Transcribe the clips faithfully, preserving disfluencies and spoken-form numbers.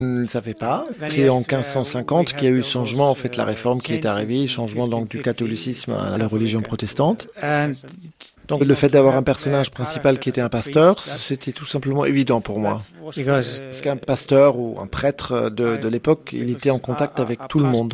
On ne le savait pas. C'est en quinze cent cinquante qu'il y a eu le changement, en fait, la réforme qui est arrivée, le changement donc du catholicisme à la religion protestante. Donc le fait d'avoir un personnage principal qui était un pasteur, c'était tout simplement évident pour moi. Parce qu'un pasteur ou un prêtre de, de l'époque, il était en contact avec tout le monde.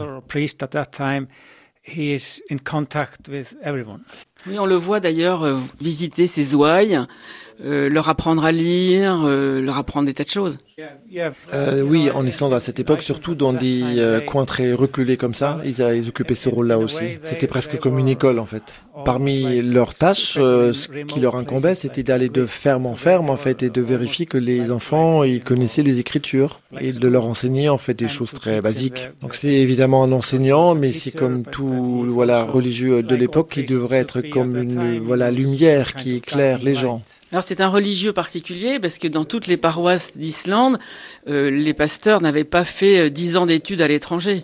Oui, on le voit d'ailleurs euh, visiter ces ouailles, euh, leur apprendre à lire, euh, leur apprendre des tas de choses. Euh, oui, en Islande à cette époque, surtout dans des euh, coins très reculés comme ça, ils, a, ils occupaient ce rôle-là aussi. C'était presque comme une école en fait. Parmi leurs tâches, euh, ce qui leur incombait, c'était d'aller de ferme en ferme en fait et de vérifier que les enfants ils connaissaient les Écritures et de leur enseigner en fait des choses très basiques. Donc c'est évidemment un enseignant, mais c'est comme tout voilà religieux de l'époque qui devrait être comme une voilà lumière qui éclaire les gens. Alors c'est un religieux particulier parce que dans toutes les paroisses d'Islande, euh, les pasteurs n'avaient pas fait dix ans d'études à l'étranger.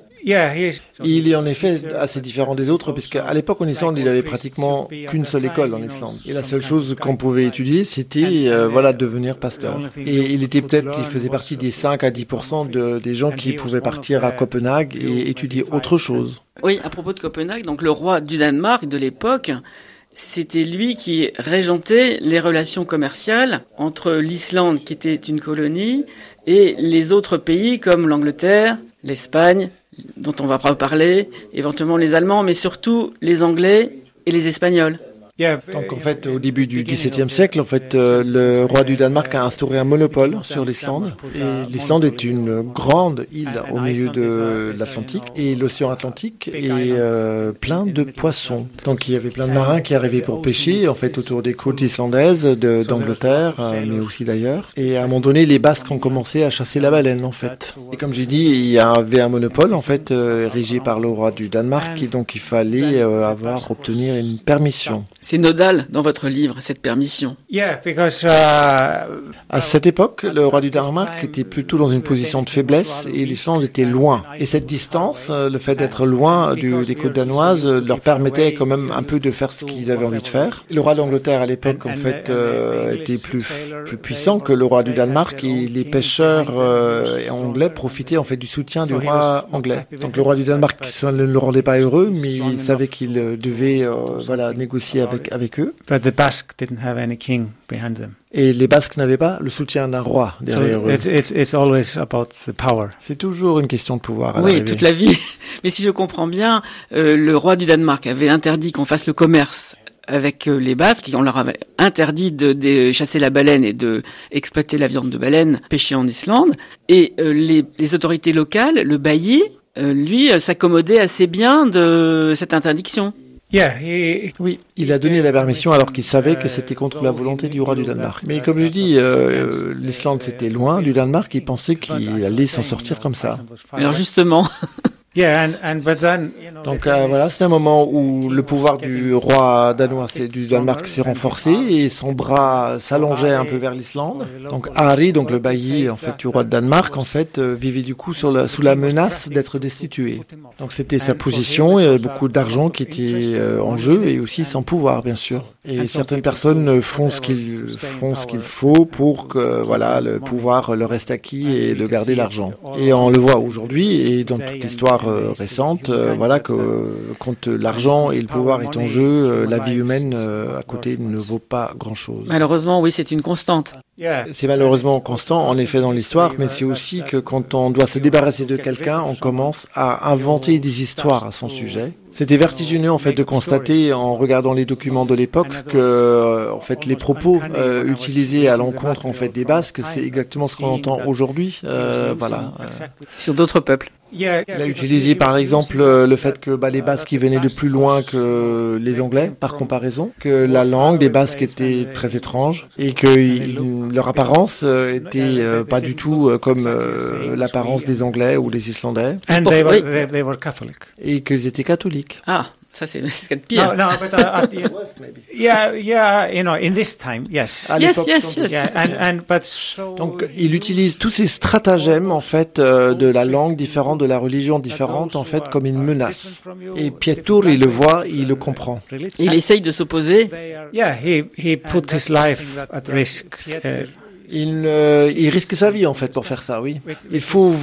Il est en effet assez différent des autres, parce qu'à l'époque en Islande, il n'y avait pratiquement qu'une seule école en Islande. Et la seule chose qu'on pouvait étudier, c'était euh, voilà devenir pasteur. Et il était peut-être, il faisait partie des cinq à dix pour cent de, des gens qui pouvaient partir à Copenhague et étudier autre chose. Oui, à propos de Copenhague, donc le roi du Danemark de l'époque, c'était lui qui régentait les relations commerciales entre l'Islande, qui était une colonie, et les autres pays comme l'Angleterre, l'Espagne, dont on va pas parler, éventuellement les Allemands, mais surtout les Anglais et les Espagnols. Donc en fait, au début du dix-septième siècle, en fait, euh, le roi du Danemark a instauré un monopole sur l'Islande. Et l'Islande est une grande île au milieu de l'Atlantique. Et l'océan Atlantique est euh, plein de poissons. Donc il y avait plein de marins qui arrivaient pour pêcher, en fait, autour des côtes islandaises de, d'Angleterre, euh, mais aussi d'ailleurs. Et à un moment donné, les Basques ont commencé à chasser la baleine, en fait. Et comme j'ai dit, il y avait un monopole, en fait, euh, érigé par le roi du Danemark, et donc il fallait euh, avoir, obtenir une permission. C'est nodal dans votre livre, cette permission. Yeah, because, uh, à cette époque, le roi du Danemark était plutôt dans une position de faiblesse et l'Islande était loin. Et cette distance, le fait d'être loin du, des côtes danoises, leur permettait quand même un peu de faire ce qu'ils avaient envie de faire. Le roi d'Angleterre, à l'époque, en fait, euh, était plus, plus puissant que le roi du Danemark et les pêcheurs euh, anglais profitaient en fait du soutien du roi anglais. Donc le roi du Danemark, ça ne le rendait pas heureux, mais il savait qu'il devait euh, voilà, négocier avec Avec, avec eux. But the Basque didn't have any king behind them. Et les Basques n'avaient pas le soutien d'un roi derrière so eux. It's, it's, it's always about the power. C'est toujours une question de pouvoir. À oui, l'arrivée. Toute la vie. Mais si je comprends bien, euh, le roi du Danemark avait interdit qu'on fasse le commerce avec euh, les Basques, et on leur avait interdit de, de chasser la baleine et de exploiter la viande de baleine pêchée en Islande. Et euh, les, les autorités locales, le bailli, euh, lui, euh, s'accommodait assez bien de cette interdiction. Yeah, he... Oui, il a donné la permission alors qu'il savait que c'était contre la volonté du roi du Danemark. Mais comme je dis, euh, l'Islande c'était loin du Danemark, il pensait qu'il allait s'en sortir comme ça. Alors justement... Yeah, and, and, but then, Donc euh, voilà, c'est un moment où le pouvoir du roi danois, c'est, du Danemark s'est renforcé et son bras s'allongeait un peu vers l'Islande. Donc Harry, donc le bailli en fait du roi de Danemark, en fait euh, vivait du coup sur la, sous la menace d'être destitué. Donc c'était sa position, il y avait beaucoup d'argent qui était euh, en jeu et aussi son pouvoir bien sûr. Et certaines personnes font ce qu'il font ce qu'il faut pour que voilà le pouvoir leur reste acquis et de garder l'argent. Et on le voit aujourd'hui et dans toute l'histoire Euh, récente, euh, voilà que euh, quand l'argent et le pouvoir est en jeu, euh, la vie humaine euh, à côté ne vaut pas grand-chose. Malheureusement, oui, c'est une constante. C'est malheureusement constant, en effet, dans l'histoire, mais c'est aussi que quand on doit se débarrasser de quelqu'un, on commence à inventer des histoires à son sujet. C'était vertigineux en fait de constater en regardant les documents de l'époque que en fait les propos euh, utilisés à l'encontre en fait des Basques, c'est exactement ce qu'on entend aujourd'hui. Euh, voilà. Sur d'autres peuples. Il a utilisé par exemple le fait que bah, les Basques ils venaient de plus loin que les Anglais par comparaison, que la langue des Basques était très étrange et que il, leur apparence euh, était euh, pas du tout euh, comme euh, l'apparence des Anglais ou des Islandais. And they were, they, they were Catholic. Et qu'ils étaient catholiques. Ah, ça c'est ce qu'il y a de pire. No, no, but uh, at the, yeah, yeah, you know, in this time, yes. À Yes, l'époque, yes, yes. Yeah, and and but so Donc, il utilise tous ces stratagèmes, en fait, euh, de la langue différente, de la religion différente, en fait, comme une menace. Et Pietur, il le voit, il le comprend. Il essaye de s'opposer. Yeah, he he put his life at risk. Uh, Il, euh, il risque sa vie en fait pour faire ça, oui. Il faut